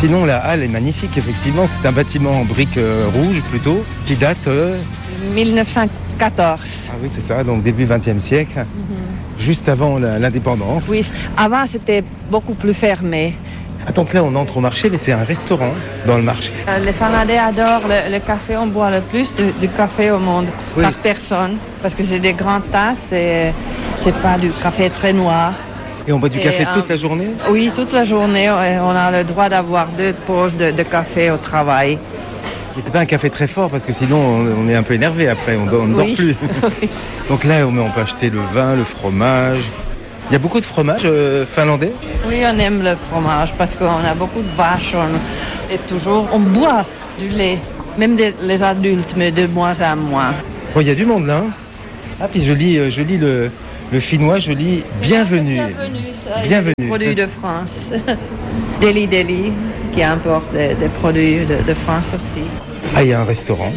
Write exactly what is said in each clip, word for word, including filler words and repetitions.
sinon, la halle est magnifique, effectivement. C'est un bâtiment en briques euh, rouges, plutôt, qui date... Euh... mille neuf cent quatorze. Ah oui, c'est ça, donc début vingtième siècle, mm-hmm. juste avant la, l'indépendance. Oui, avant, c'était beaucoup plus fermé. Ah, donc là, on entre au marché, mais c'est un restaurant dans le marché. Euh, les Finlandais adorent le, le café. On boit le plus de, de café au monde, oui, par personne, parce que c'est des grandes tasses et c'est pas du café très noir. Et on boit du et café un... toute la journée? Oui, toute la journée. On a le droit d'avoir deux pauses de, de café au travail. Et c'est pas un café très fort, parce que sinon, on, on est un peu énervé après, on, on ne dort oui. plus. Oui. Donc là, on peut acheter le vin, le fromage... Il y a beaucoup de fromage euh, finlandais? Oui, on aime le fromage parce qu'on a beaucoup de vaches. On, et toujours, on boit du lait, même des, les adultes, mais de moins en moins. Bon, il y a du monde là. Hein. Ah, puis je lis, je lis le, le finnois, je lis bienvenue. Bienvenue, ça. Bienvenue. Des produits de France. Deli Deli, qui importe des, des produits de, de France aussi. Ah, il y a un restaurant.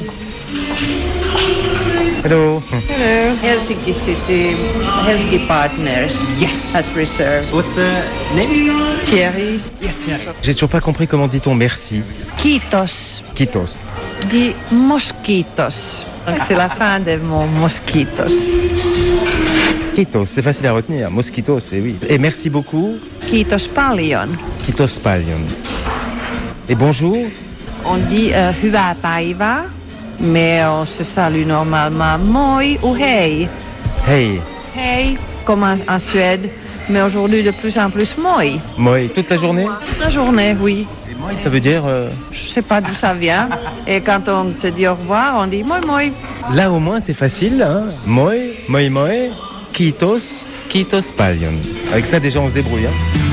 Hello. Hello. Helsinki City, Helsinki Partners. Yes. Has reserved. So what's the name? Thierry. Yes, Thierry. J'ai toujours pas compris comment dit-on merci. Kiitos. Kiitos. Dit mosquitos. Donc c'est la fin de mon mosquitos. Kiitos, c'est facile à retenir. Mosquitos, et oui. Et merci beaucoup. Kiitos paljon. Kiitos paljon. Et bonjour. On dit euh, hyvää päivää. Mais on se salue normalement moi ou hey. Hey. Hey, comme en, en Suède. Mais aujourd'hui, de plus en plus moi. Moi, toute la journée? Toute la journée, oui. Et moi, ça veut dire... Euh... Je sais pas d'où ça vient. Et quand on te dit au revoir, on dit moi, moi. Là, au moins, c'est facile. Hein? Moi, moi, moi. Kiitos, kiitos paljon. Avec ça, déjà, on se débrouille. Hein?